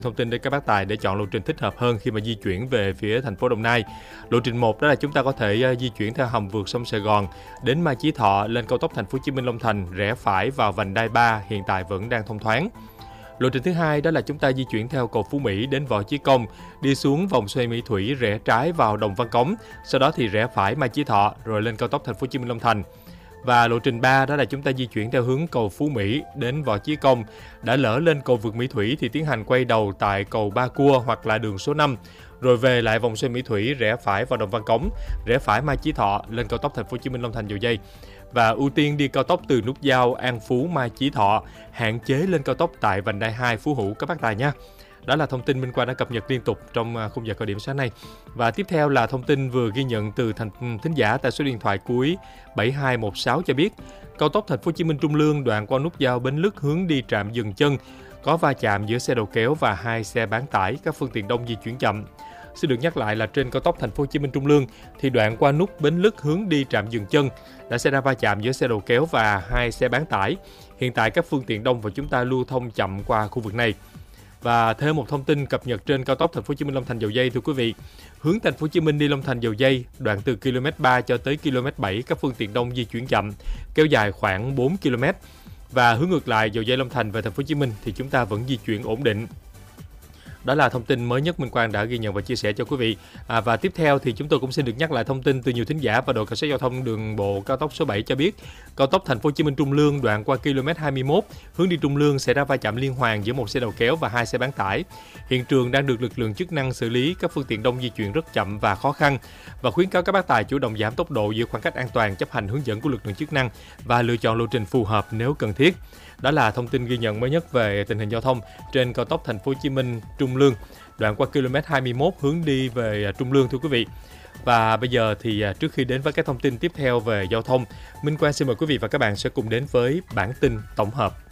Thông tin đến các bác tài để chọn lộ trình thích hợp hơn khi mà di chuyển về phía thành phố Đồng Nai. Lộ trình 1 đó là chúng ta có thể di chuyển theo hầm vượt sông Sài Gòn đến Mai Chí Thọ, lên cao tốc Thành phố Hồ Chí Minh Long Thành, rẽ phải vào vành đai 3 hiện tại vẫn đang thông thoáng. Lộ trình thứ hai đó là chúng ta di chuyển theo cầu Phú Mỹ đến Võ Chí Công, đi xuống vòng xoay Mỹ Thủy, rẽ trái vào Đồng Văn Cống, sau đó thì rẽ phải Mai Chí Thọ rồi lên cao tốc Thành phố Hồ Chí Minh Long Thành. Và lộ trình 3 đó là chúng ta di chuyển theo hướng cầu Phú Mỹ đến Võ Chí Công, đã lỡ lên cầu vượt Mỹ Thủy thì tiến hành quay đầu tại cầu Ba Cua hoặc là đường số 5, rồi về lại vòng xoay Mỹ Thủy, rẽ phải vào Đồng Văn Cống, rẽ phải Mai Chí Thọ lên cao tốc Thành phố Hồ Chí Minh Long Thành Dầu Giây. Và ưu tiên đi cao tốc từ nút giao An Phú Mai Chí Thọ, hạn chế lên cao tốc tại vành đai 2 Phú Hữu các bác tài nha. Đó là thông tin Minh Quang đã cập nhật liên tục trong khung giờ cao điểm sáng nay. Và tiếp theo là thông tin vừa ghi nhận từ thính giả tại số điện thoại cuối 7216 cho biết, cao tốc Thành phố Hồ Chí Minh Trung Lương đoạn qua nút giao Bến Lức hướng đi trạm dừng chân có va chạm giữa xe đầu kéo và 2 xe bán tải, các phương tiện đông di chuyển chậm. Xin được nhắc lại là trên cao tốc Thành phố Hồ Chí Minh Trung Lương thì đoạn qua nút Bến Lức hướng đi trạm dừng chân đã xảy ra va chạm giữa xe đầu kéo và 2 xe bán tải. Hiện tại các phương tiện đông và chúng ta lưu thông chậm qua khu vực này. Và thêm một thông tin cập nhật trên cao tốc Thành phố Hồ Chí Minh Long Thành Dầu Giây, thưa quý vị, hướng Thành phố Hồ Chí Minh đi Long Thành Dầu Giây, đoạn từ km 3 cho tới km 7 các phương tiện đông di chuyển chậm, kéo dài khoảng 4 km. Và hướng ngược lại Dầu Giây Long Thành về Thành phố Hồ Chí Minh thì chúng ta vẫn di chuyển ổn định. Đó là thông tin mới nhất Minh Quang đã ghi nhận và chia sẻ cho quý vị. Và tiếp theo thì chúng tôi cũng xin được nhắc lại thông tin từ nhiều thính giả và đội cảnh sát giao thông đường bộ cao tốc số 7 cho biết, cao tốc Thành phố Hồ Chí Minh Trung Lương đoạn qua km 21 hướng đi Trung Lương xảy ra va chạm liên hoàn giữa một xe đầu kéo và 2 xe bán tải. Hiện trường đang được lực lượng chức năng xử lý, các phương tiện đông di chuyển rất chậm và khó khăn, và khuyến cáo các bác tài chủ động giảm tốc độ, giữ khoảng cách an toàn, chấp hành hướng dẫn của lực lượng chức năng và lựa chọn lộ trình phù hợp nếu cần thiết. Đó là thông tin ghi nhận mới nhất về tình hình giao thông trên cao tốc Thành phố Hồ Chí Minh Trung Lương đoạn qua km 21 hướng đi về Trung Lương, thưa quý vị. Và bây giờ thì trước khi đến với các thông tin tiếp theo về giao thông, Minh Quang xin mời quý vị và các bạn sẽ cùng đến với bản tin tổng hợp.